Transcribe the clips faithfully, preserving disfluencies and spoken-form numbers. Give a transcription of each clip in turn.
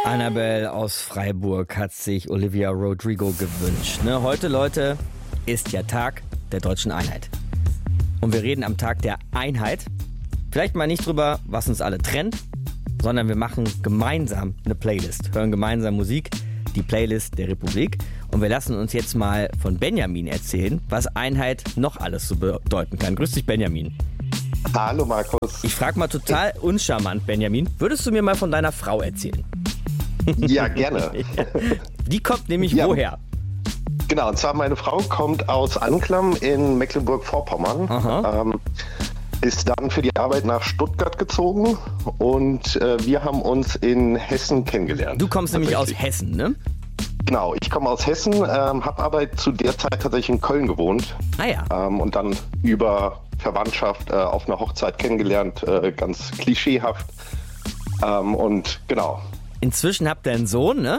Annabelle aus Freiburg hat sich Olivia Rodrigo gewünscht. Ne? Heute, Leute, ist ja Tag der Deutschen Einheit. Und wir reden am Tag der Einheit vielleicht mal nicht drüber, was uns alle trennt, sondern wir machen gemeinsam eine Playlist, hören gemeinsam Musik, die Playlist der Republik. Und wir lassen uns jetzt mal von Benjamin erzählen, was Einheit noch alles so bedeuten kann. Grüß dich, Benjamin. Hallo, Markus. Ich frage mal total uncharmant, Benjamin, würdest du mir mal von deiner Frau erzählen? Ja, gerne. Die kommt nämlich ja. woher? Genau, und zwar meine Frau kommt aus Anklam in Mecklenburg-Vorpommern. Ähm, ist dann für die Arbeit nach Stuttgart gezogen und äh, wir haben uns in Hessen kennengelernt. Du kommst nämlich aus Hessen, ne? Genau, ich komme aus Hessen, ähm, habe aber zu der Zeit tatsächlich in Köln gewohnt. Ah ja. Ähm, und dann über Verwandtschaft äh, auf einer Hochzeit kennengelernt, äh, ganz klischeehaft. Ähm, und genau. Inzwischen habt ihr einen Sohn, ne?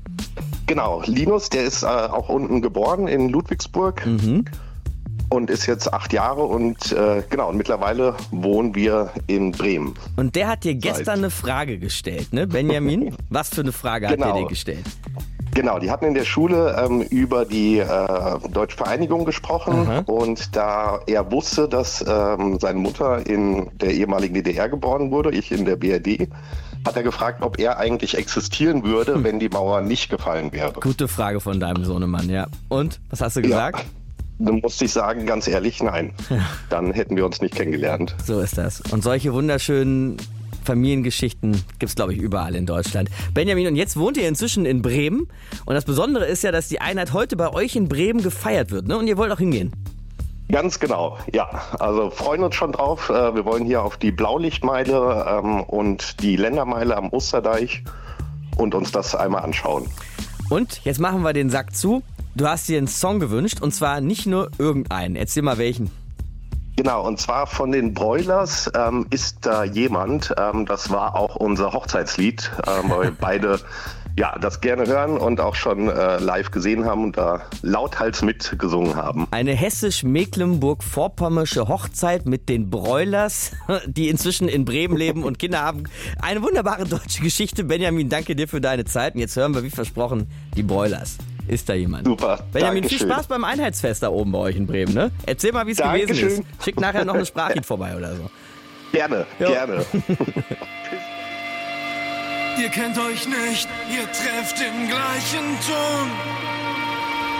Genau, Linus, der ist äh, auch unten geboren in Ludwigsburg. Mhm. Und ist jetzt acht Jahre und äh, genau, und mittlerweile wohnen wir in Bremen. Und der hat dir gestern Seit. eine Frage gestellt, ne, Benjamin? Was für eine Frage genau. hat er dir gestellt? Genau, die hatten in der Schule ähm, über die äh, Deutsche Vereinigung gesprochen. Aha. Und da er wusste, dass ähm, seine Mutter in der ehemaligen D D R geboren wurde, ich in der B R D, hat er gefragt, ob er eigentlich existieren würde, hm. wenn die Mauer nicht gefallen wäre. Gute Frage von deinem Sohnemann, ja. Und, was hast du gesagt? Ja. Dann musste ich sagen, ganz ehrlich, nein. Ja. Dann hätten wir uns nicht kennengelernt. So ist das. Und solche wunderschönen Familiengeschichten gibt es, glaube ich, überall in Deutschland. Benjamin, und jetzt wohnt ihr inzwischen in Bremen. Und das Besondere ist ja, dass die Einheit heute bei euch in Bremen gefeiert wird, ne? Und ihr wollt auch hingehen. Ganz genau, ja. Also freuen uns schon drauf. Wir wollen hier auf die Blaulichtmeile ähm, und die Ländermeile am Osterdeich und uns das einmal anschauen. Und jetzt machen wir den Sack zu. Du hast dir einen Song gewünscht und zwar nicht nur irgendeinen. Erzähl mal welchen. Genau, und zwar von den Broilers ähm, ist da jemand, ähm, das war auch unser Hochzeitslied, ähm, weil wir beide ja, das gerne hören und auch schon äh, live gesehen haben und da lauthals mitgesungen haben. Eine hessisch-mecklenburg-vorpommersche Hochzeit mit den Broilers, die inzwischen in Bremen leben und Kinder haben. Eine wunderbare deutsche Geschichte. Benjamin, danke dir für deine Zeit. Und jetzt hören wir, wie versprochen, die Broilers. Ist da jemand? Super. Benjamin, Dankeschön. Viel Spaß beim Einheitsfest da oben bei euch in Bremen, ne? Erzähl mal, wie es gewesen ist. Schick nachher noch eine Sprachlied vorbei oder so. Gerne, jo. gerne. Ihr kennt euch nicht, ihr trefft im gleichen Ton.